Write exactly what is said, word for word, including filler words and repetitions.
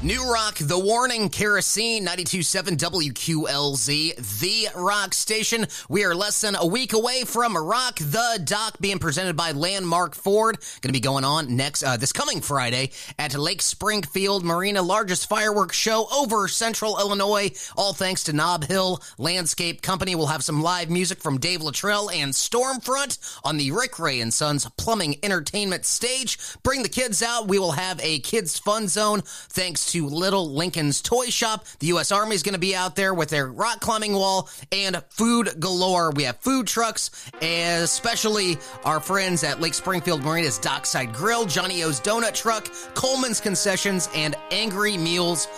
New Rock, The Warning, Kerosene, ninety-two point seven W Q L Z, The Rock Station. We are less than a week away from Rock the Dock being presented by Landmark Ford. Going to be going on next, uh, this coming Friday at Lake Springfield Marina, largest fireworks show over Central Illinois. All thanks to Nob Hill Landscape Company. We'll have some live music from Dave Luttrell and Stormfront on the Rick Ray and Sons Plumbing Entertainment stage. Bring the kids out. We will have a kids fun zone thanks to Little Lincoln's Toy Shop. The U S Army is going to be out there with their rock climbing wall and food galore. We have food trucks, especially our friends at Lake Springfield Marina's Dockside Grill, Johnny O's Donut Truck, Coleman's Concessions, and Angry Meals